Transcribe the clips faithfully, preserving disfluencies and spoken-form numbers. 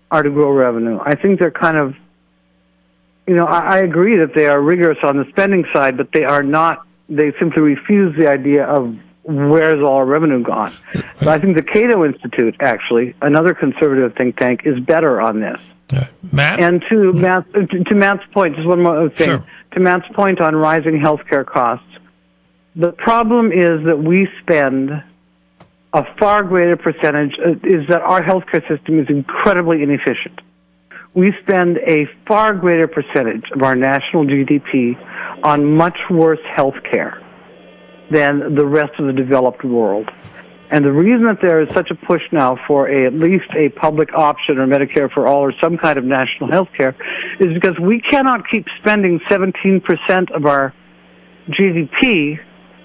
are to grow revenue. I think they're kind of, you know, I, I agree that they are rigorous on the spending side, but they are not, they simply refuse the idea of where's all our revenue gone. So I think the Cato Institute, actually, another conservative think tank, is better on this. Uh, Matt? And to, Matt, to, to Matt's point, just one more thing, Sure. to Matt's point on rising healthcare costs, the problem is that we spend a far greater percentage, uh, is that our healthcare system is incredibly inefficient. We spend a far greater percentage of our national G D P on much worse healthcare than the rest of the developed world. And the reason that there is such a push now for a, at least a public option or Medicare for all or some kind of national health care is because we cannot keep spending seventeen percent of our G D P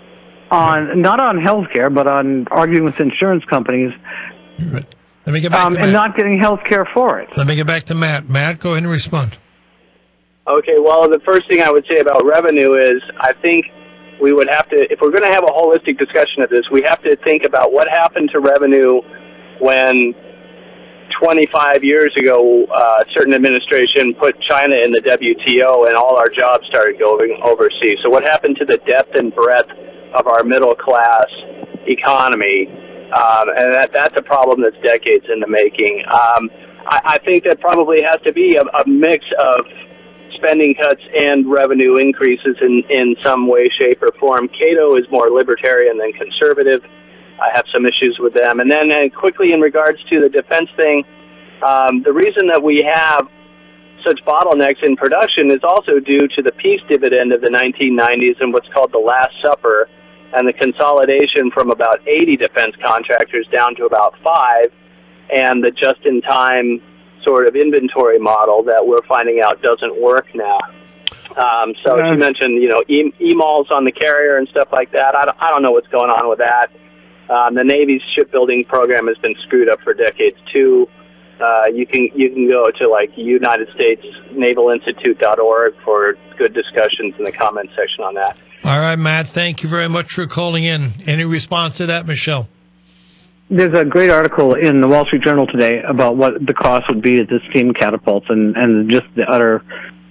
on, not on health care, but on arguing with insurance companies. Right. Let me get back um, to Matt. And not getting health care for it. Let me get back to Matt. Matt, go ahead and respond. Okay, well, the first thing I would say about revenue is I think we would have to, if we're going to have a holistic discussion of this, we have to think about what happened to revenue when twenty-five years ago uh, a certain administration put China in the W T O and all our jobs started going overseas. So what happened to the depth and breadth of our middle-class economy? Um, and that, that's a problem that's decades in the making. Um, I, I think that probably has to be a, a mix of spending cuts and revenue increases in, in some way, shape, or form. Cato is more libertarian than conservative. I have some issues with them. And then uh, quickly in regards to the defense thing, um, the reason that we have such bottlenecks in production is also due to the peace dividend of the nineteen nineties and what's called the Last Supper, and the consolidation from about eighty defense contractors down to about five, and the just-in-time sort of inventory model that we're finding out doesn't work now. Um, so Yeah. she mentioned, you know, e- e-malls on the carrier and stuff like that. I don't, I don't know what's going on with that. Um, the Navy's shipbuilding program has been screwed up for decades too. Uh, you can you can go to like United States Naval Institute dot org for good discussions in the comment section on that. All right, Matt, thank you very much for calling in. Any response to that, Michelle? There's a great article in the Wall Street Journal today about what the cost would be of the steam catapults and, and just the utter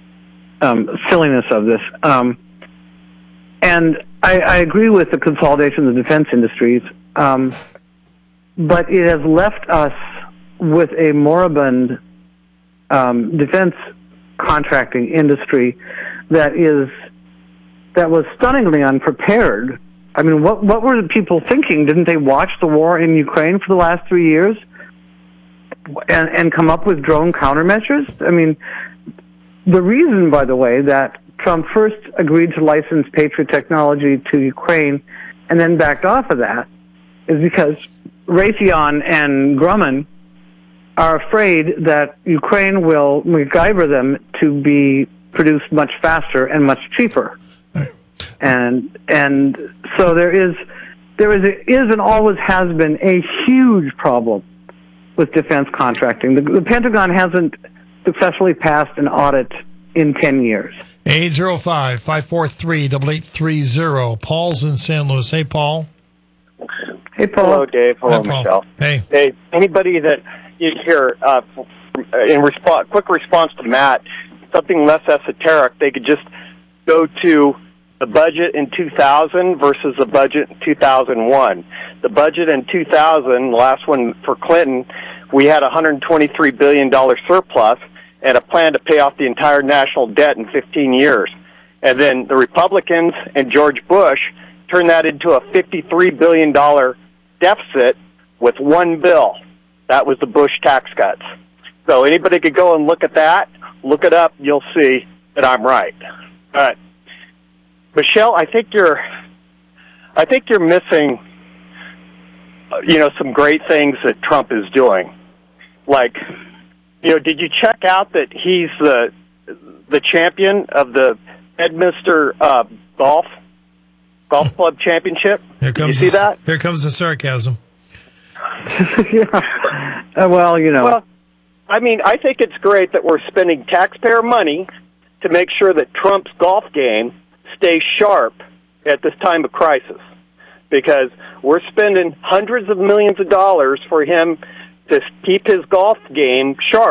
um, silliness of this. Um, and I, I agree with the consolidation of the defense industries, um, but it has left us with a moribund um, defense contracting industry that is that was stunningly unprepared. I mean, what what were the people thinking? Didn't they watch the war in Ukraine for the last three years and, and come up with drone countermeasures? I mean, the reason, by the way, that Trump first agreed to license Patriot technology to Ukraine and then backed off of that is because Raytheon and Grumman are afraid that Ukraine will MacGyver them to be produced much faster and much cheaper. And and so there is there is a, is and always has been a huge problem with defense contracting. The, the Pentagon hasn't successfully passed an audit in ten years. eight zero five, five four three, eight eight three zero. Paul's in San Luis. Hey, Paul. Hey, Paul. Hello, Dave. Hello, Hi, Paul. Michelle. Hey. Hey, anybody that you hear, uh, in response, quick response to Matt, something less esoteric, they could just go to the budget in two thousand versus the budget in two thousand one. The budget in two thousand, the last one for Clinton, we had a one hundred twenty-three billion dollars surplus and a plan to pay off the entire national debt in fifteen years. And then the Republicans and George Bush turned that into a fifty-three billion dollars deficit with one bill. That was the Bush tax cuts. So anybody could go and look at that, look it up, you'll see that I'm right. All right. Michelle, I think you're, I think you're missing, you know, some great things that Trump is doing. Like, you know, did you check out that he's the the champion of the Bedminster uh, Golf Golf Club Championship? Here comes Did you see the, that? Here comes the sarcasm. yeah. Uh, well, you know. Well, I mean, I think it's great that we're spending taxpayer money to make sure that Trump's golf game stays sharp at this time of crisis, because we're spending hundreds of millions of dollars for him to keep his golf game sharp.